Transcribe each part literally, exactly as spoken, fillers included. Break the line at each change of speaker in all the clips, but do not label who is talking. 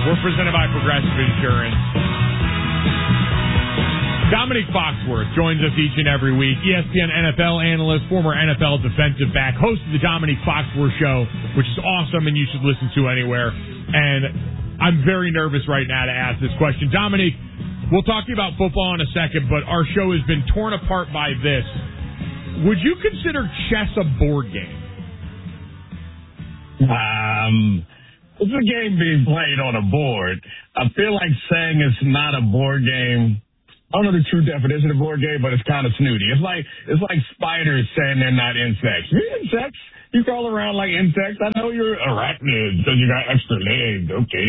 We're presented by Progressive Insurance. Dominique Foxworth joins us each and every week. E S P N N F L analyst, former N F L defensive back, host of the Dominique Foxworth Show, which is awesome and you should listen to anywhere. And I'm very nervous right now to ask this question. Dominique, we'll talk to you about football in a second, but our show has been torn apart by this. Would you consider chess a board game?
Um, it's a game being played on a board. I feel like saying it's not a board game. I don't know the true definition of board game, but it's kind of snooty. It's like it's like spiders saying they're not insects. You're insects. You crawl around like insects. I know you're arachnids because you got extra legs. Okay.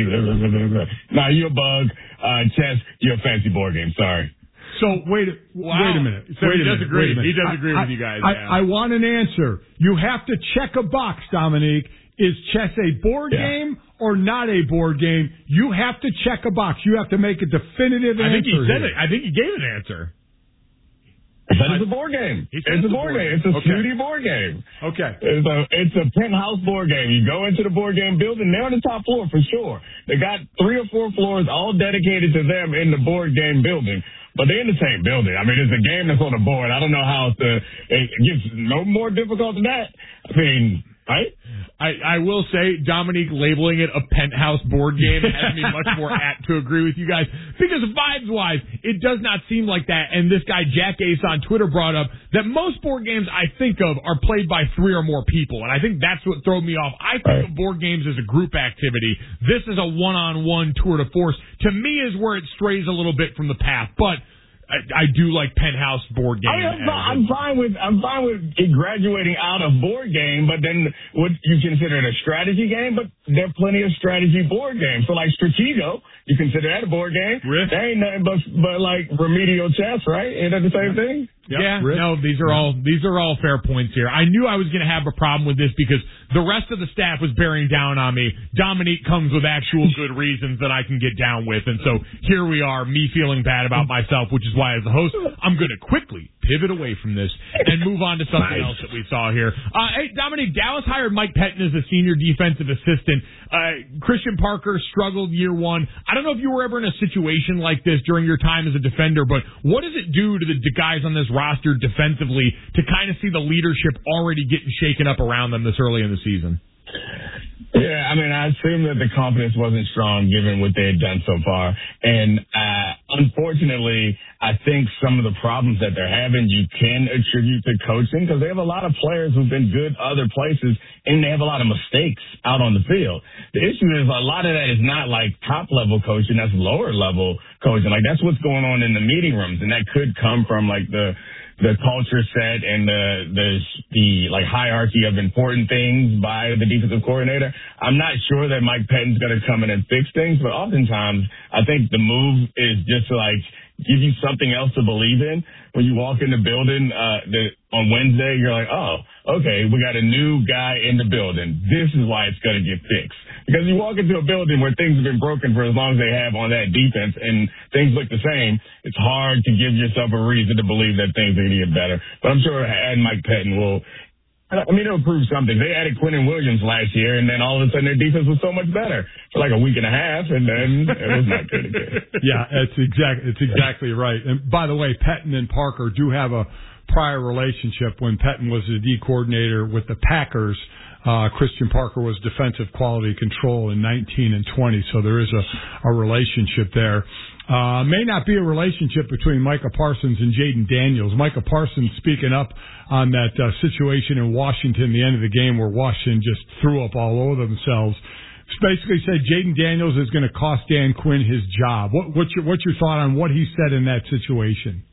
Now you're a bug. Uh, chess, you're a fancy board game. Sorry.
So wait, wow. wait a minute.
So
wait
he does
minute,
agree. He does
I,
agree
I,
with you guys.
I,
yeah.
I want an answer. You have to check a box, Dominique. Is chess a board
yeah.
game or not a board game? You have to check a box. You have to make a definitive
I
answer.
I think he said
here.
it. I think he gave an answer.
But it's a board game. It's a board game. It's a
okay.
snooty board game.
Okay.
It's a, it's a penthouse board game. You go into the board game building, they're on the top floor for sure. They got three or four floors all dedicated to them in the board game building. But they're in the same building. I mean, it's a game that's on the board. I don't know how to, it gets no more difficult than that. I mean, right?
I, I will say, Dominique labeling it a penthouse board game has me much more apt to agree with you guys. Because vibes-wise, it does not seem like that. And this guy, Jack Ace, on Twitter brought up that most board games I think of are played by three or more people. And I think that's what threw me off. I think
right.
of board games as a group activity. This is a one-on-one tour de force. To me is where it strays a little bit from the path. But I, I do like penthouse board games.
I mean, I'm, I'm fine with I'm fine with it graduating out of board game, but then would you consider it a strategy game? But there are plenty of strategy board games. So like Stratego, you consider that a board game?
Risk.
That ain't nothing but but like remedial chess, right? Ain't that the same thing?
Yep. Yeah, Risk. no, these are all these are all fair points here. I knew I was going to have a problem with this because the rest of the staff was bearing down on me. Dominique comes with actual good reasons that I can get down with, and so here we are, me feeling bad about myself, which is why as a host, I'm going to quickly pivot away from this and move on to something nice. else that we saw here. Uh, hey, Dominique, Dallas hired Mike Pettin as a senior defensive assistant. Uh, Christian Parker struggled year one. I don't know if you were ever in a situation like this during your time as a defender, but what does it do to the, the guys on this roster defensively to kind of see the leadership already getting shaken up around them this early in the season?
Yeah, I mean, I assume that the confidence wasn't strong given what they had done so far. And uh, unfortunately, I think some of the problems that they're having you can attribute to coaching because they have a lot of players who've been good other places and they have a lot of mistakes out on the field. The issue is a lot of that is not like top-level coaching. That's lower-level coaching. Like, that's what's going on in the meeting rooms, and that could come from, like, the – the culture set and the, the, the like hierarchy of important things by the defensive coordinator. I'm not sure that Mike Pettin's going to come in and fix things, but oftentimes I think the move is just to like give you something else to believe in. When you walk in the building uh, the, on Wednesday, you're like, oh, okay, we got a new guy in the building. This is why it's going to get fixed. Because you walk into a building where things have been broken for as long as they have on that defense and things look the same, it's hard to give yourself a reason to believe that things are going to get better. But I'm sure adding Mike Pettin will, I mean, it'll prove something. They added Quentin Williams last year, and then all of a sudden their defense was so much better for like a week and a half, and then it was not good again.
Yeah, it's exactly it's exactly right. And by the way, Pettin and Parker do have a prior relationship. When Pettin was the D coordinator with the Packers, uh, Christian Parker was defensive quality control in nineteen and twenty, so there is a, a relationship there. Uh, may not be a relationship between Micah Parsons and Jaden Daniels. Micah Parsons speaking up on that uh, situation in Washington, the end of the game where Washington just threw up all over themselves. Basically said Jaden Daniels is going to cost Dan Quinn his job. What, what's your what's your thought on what he said in that situation?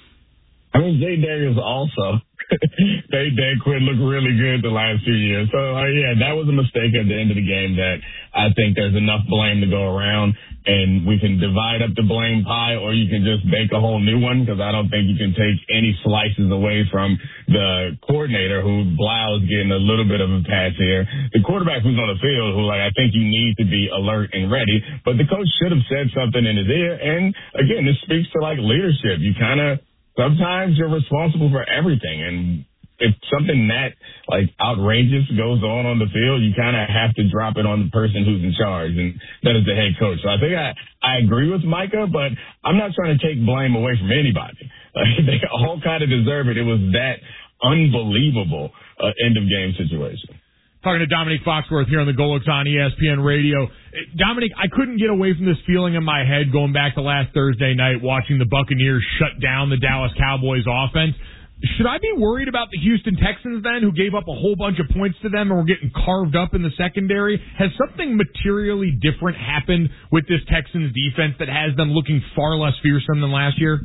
I mean, Jaden Daniels also made Dan Quinn look really good the last few years. So, uh, yeah, that was a mistake at the end of the game that I think there's enough blame to go around, and we can divide up the blame pie or you can just bake a whole new one because I don't think you can take any slices away from the coordinator who Blau is getting a little bit of a pass here. The quarterback who's on the field who, like, I think you need to be alert and ready, but the coach should have said something in his ear. And, again, this speaks to, like, leadership. You kind of – sometimes you're responsible for everything, and if something that like outrageous goes on on the field, you kind of have to drop it on the person who's in charge, and that is the head coach. So I think I, I agree with Micah, but I'm not trying to take blame away from anybody. Like, they all kind of deserve it. It was that unbelievable uh, end of game situation.
Talking to Dominique Foxworth here on the Golux on E S P N Radio. Dominic, I couldn't get away from this feeling in my head going back to last Thursday night watching the Buccaneers shut down the Dallas Cowboys offense. Should I be worried about the Houston Texans then, who gave up a whole bunch of points to them and were getting carved up in the secondary? Has something materially different happened with this Texans defense that has them looking far less fearsome than last year?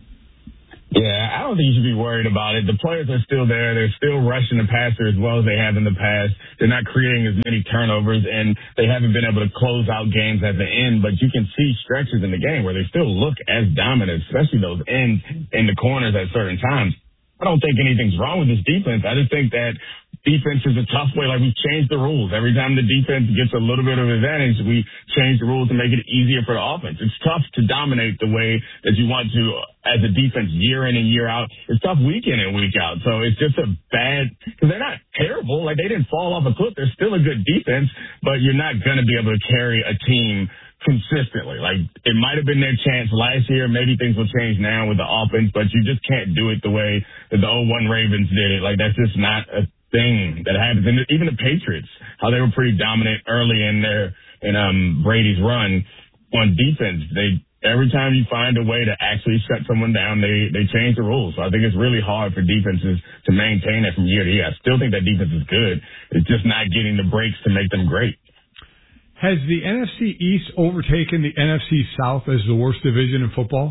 Yeah, I don't think you should be worried about it. The players are still there. They're still rushing the passer as well as they have in the past. They're not creating as many turnovers, and they haven't been able to close out games at the end. But you can see stretches in the game where they still look as dominant, especially those ends in the corners at certain times. I don't think anything's wrong with this defense. I just think that defense is a tough way. Like, we've changed the rules. Every time the defense gets a little bit of advantage, we change the rules to make it easier for the offense. It's tough to dominate the way that you want to as a defense year in and year out. It's tough week in and week out. So it's just a bad – because they're not terrible. Like, they didn't fall off a cliff. They're still a good defense, but you're not going to be able to carry a team – consistently. Like, it might have been their chance last year. Maybe things will change now with the offense, but you just can't do it the way that the oh one Ravens did it. Like, that's just not a thing that happens. And even the Patriots, how they were pretty dominant early in their in um Brady's run on defense. They every time you find a way to actually shut someone down, they they change the rules. So I think it's really hard for defenses to maintain that from year to year. I still think that defense is good. It's just not getting the breaks to make them great.
Has the N F C East overtaken the N F C South as the worst division in football?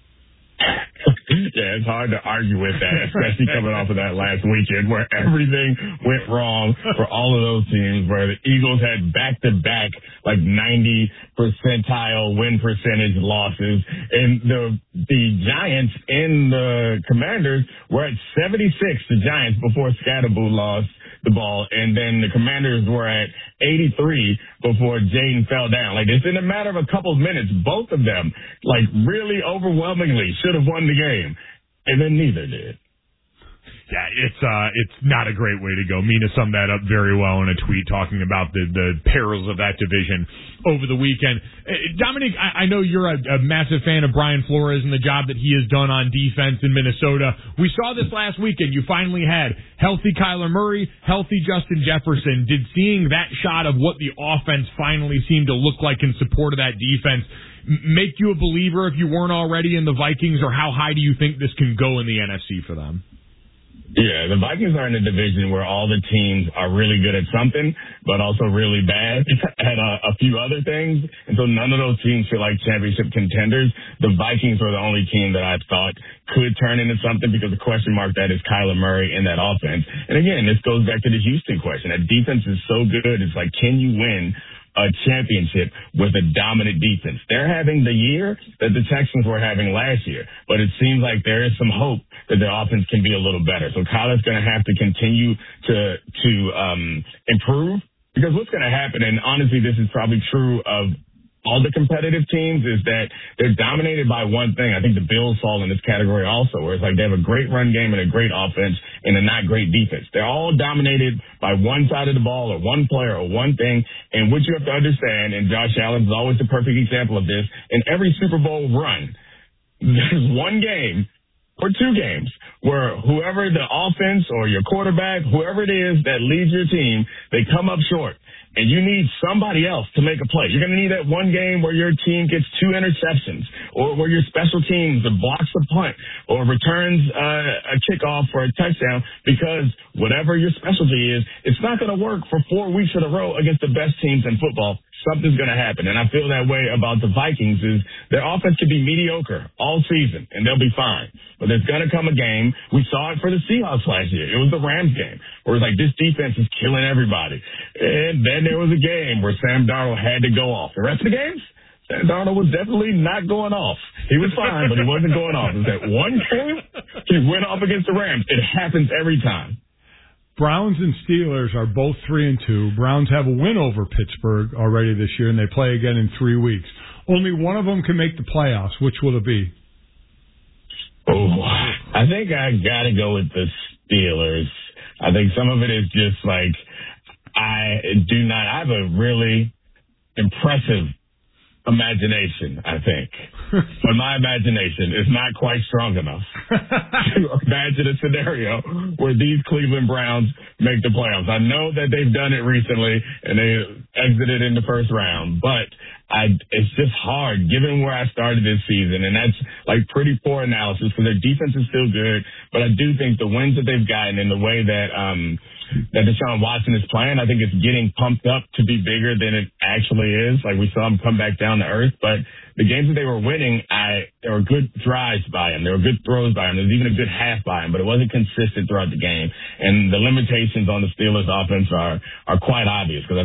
Yeah, it's hard to argue with that, especially coming off of that last weekend where everything went wrong for all of those teams, where the Eagles had back-to-back, like, ninety percentile win percentage losses, and the the Giants and the Commanders were at seventy-six, the Giants, before Scatterboo lost the ball, and then the Commanders were at eighty-three before Jaden fell down. Like, it's in a matter of a couple of minutes, both of them, like, really overwhelmingly should have won the game, and then neither did.
Yeah, it's uh, it's not a great way to go. Mina summed that up very well in a tweet talking about the, the perils of that division over the weekend. Uh, Dominic, I, I know you're a, a massive fan of Brian Flores and the job that he has done on defense in Minnesota. We saw this last weekend. You finally had healthy Kyler Murray, healthy Justin Jefferson. Did seeing that shot of what the offense finally seemed to look like in support of that defense make you a believer if you weren't already in the Vikings, or how high do you think this can go in the N F C for them?
Yeah, the Vikings are in a division where all the teams are really good at something, but also really bad at a, a few other things. And so none of those teams feel like championship contenders. The Vikings were the only team that I thought could turn into something, because the question mark that is Kyler Murray in that offense. And again, this goes back to the Houston question. That defense is so good. It's like, can you win a championship with a dominant defense? They're having the year that the Texans were having last year, but it seems like there is some hope that their offense can be a little better. So Kyler's going to have to continue to to um, improve, because what's going to happen, and honestly this is probably true of all the competitive teams, is that they're dominated by one thing. I think the Bills fall in this category also, where it's like they have a great run game and a great offense and a not great defense. They're all dominated by one side of the ball or one player or one thing. And what you have to understand, and Josh Allen is always the perfect example of this, in every Super Bowl run, there's one game or two games where whoever the offense or your quarterback, whoever it is that leads your team, they come up short. And you need somebody else to make a play. You're going to need that one game where your team gets two interceptions, or where your special teams blocks a punt or returns uh, a kickoff for a touchdown, because whatever your specialty is, it's not going to work for four weeks in a row against the best teams in football. Something's going to happen. And I feel that way about the Vikings. Is their offense could be mediocre all season, and they'll be fine. But there's going to come a game. We saw it for the Seahawks last year. It was the Rams game, where it's like, this defense is killing everybody. And then there was a game where Sam Darnold had to go off. The rest of the games, Sam Darnold was definitely not going off. He was fine, but he wasn't going off. It was that one game he went off against the Rams. It happens every time.
Browns and Steelers are both three and two. Browns have a win over Pittsburgh already this year, and they play again in three weeks. Only one of them can make the playoffs. Which will it be?
Oh, I think I got to go with the Steelers. I think some of it is just like I do not. I have a really impressive imagination, I think. But my imagination is not quite strong enough to imagine a scenario where these Cleveland Browns make the playoffs. I know that they've done it recently and they exited in the first round, but I, it's just hard given where I started this season. And that's like pretty poor analysis because their defense is still good. But I do think the wins that they've gotten and the way that, um, that Deshaun Watson is playing, I think it's getting pumped up to be bigger than it actually is. Like we saw him come back down to earth, but the games that they were winning, I there were good drives by him. There were good throws by him. There was even a good half by him, but it wasn't consistent throughout the game. And the limitations on the Steelers offense are, are quite obvious because